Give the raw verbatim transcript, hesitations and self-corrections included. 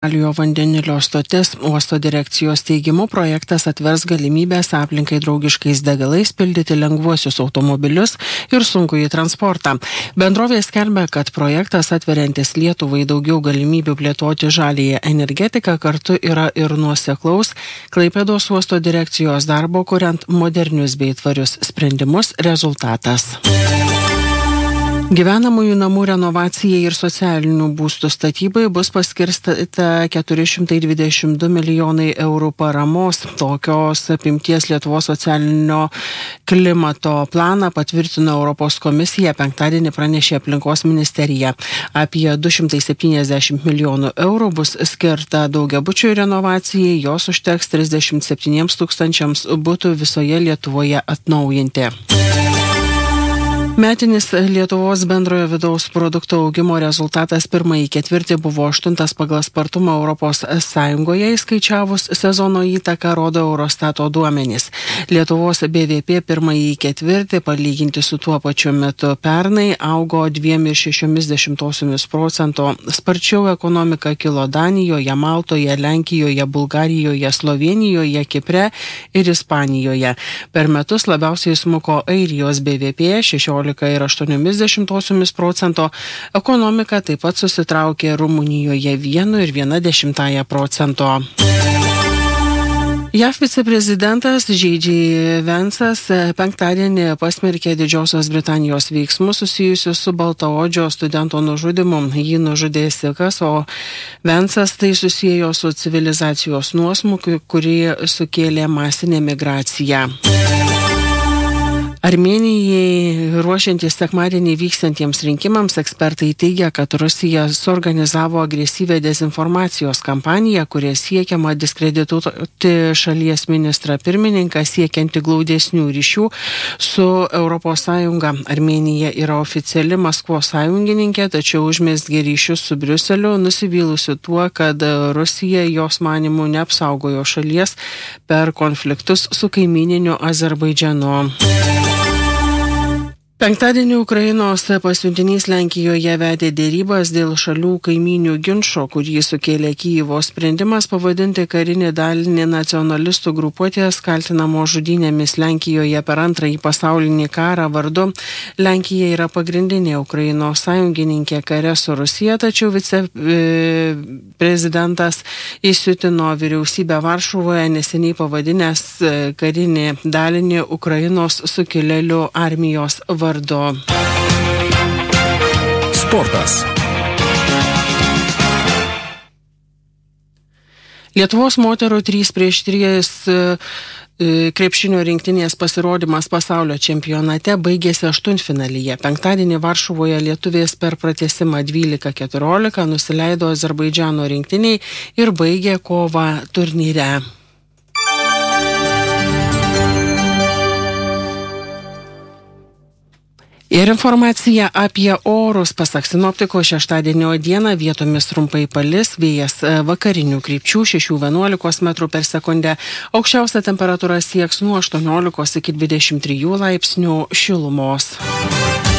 Alijo vandenilio stotis uosto direkcijos teigimu projektas atvers galimybės aplinkai draugiškais degalais pildyti lengvuosius automobilius ir sunkųjį transportą. Bendrovė skelbia, kad projektas atveriantis Lietuvai daugiau galimybių plėtoti žaliąją energetiką kartu yra ir nuoseklaus Klaipėdos uosto direkcijos darbo, kuriant modernius bei tvarius sprendimus rezultatas. Gyvenamųjų namų renovacijai ir socialinių būstų statybai bus paskirstyta keturi šimtai dvidešimt du milijonai eurų paramos. Tokios apimties Lietuvos socialinio klimato planą patvirtino Europos komisija, penktadienį pranešė aplinkos ministerija. Apie du šimtai septyniasdešimt milijonų eurų bus skirta daugiabučių renovacijai, jos užteks trisdešimt septyniems tūkstančiams butų visoje Lietuvoje atnaujinti. Metinis Lietuvos bendrojo vidaus produkto augimo rezultatas pirmąjį ketvirtį buvo aštuntas pagal spartumą Europos Sąjungoje, įskaičiavus sezono įtaką, rodo Eurostato duomenys. Lietuvos B V P pirmąjį ketvirtį, palyginti su tuo pačiu metu pernai, augo dviem ir šešiomis dešimtosiomis procento. Sparčiau ekonomika kilo Danijoje, Maltoje, Lenkijoje, Bulgarijoje, Slovėnijoje, Kipre ir Ispanijoje. Per metus labiausiai smuko Airijos B V P šešiolika ir aštuoniomis dešimtosiomis procento. Ekonomika taip pat susitraukė Rumunijoje vienu ir viena dešimtąją procento. J A V viceprezidentas J D Vance'as penktadienį pasmerkė Didžiosios Britanijos veiksmus susijusius su baltaodžio studento nužudymu. Jį nužudė sikas, o Vance'as tai susiejo su civilizacijos nuosmukiu, kurį sukėlė masinė migracija. Armėnijai ruošiantis sekmadienį vyksiantiems rinkimams, ekspertai teigia, kad Rusija suorganizavo agresyvę dezinformacijos kampaniją, kuria siekiama diskredituoti šalies ministrą pirmininką, siekianti glaudesnių ryšių su Europos Sąjunga. Armėnija yra oficiali Maskvos sąjungininkė, tačiau užmezgė ryšius su Briuseliu, nusivylusi tuo, kad Rusija jos manimų neapsaugojo šalies per konfliktus su kaimyniniu Azerbaidžanu. Penktadienį Ukrainos pasiuntinys Lenkijoje vedė dėrybas dėl šalių kaimynių ginčo, kurį sukėlė Kijevo sprendimas pavadinti karinį dalinį nacionalistų grupuotės kaltinamo žudynėmis Lenkijoje per antrąjį pasaulinį karą vardu. Lenkija yra pagrindinė Ukrainos sąjungininkė kare su Rusija, tačiau viceprezidentas įsiutino vyriausybę Varšuvoje, neseniai pavadinęs karinį dalinį Ukrainos sukilėlių armijos vardu. Sportas. Lietuvos moterų trys prieš trys krepšinio rinktinės pasirodymas pasaulio čempionate baigėsi aštuntfinalyje. Penktadienį Varšuvoje lietuvės per pratęsimą dvylika keturiolika nusileido Azerbaidžano rinktiniai ir baigė kovą turnyre. Ir informacija apie orus. Pasak sinoptiko, šeštadienio dieną vietomis trumpai palis, vėjas vakarinių krypčių šešių vienuolikos metrų per sekundę. Aukščiausia temperatūra sieks nuo aštuoniolikos iki dvidešimt trijų laipsnių šilumos.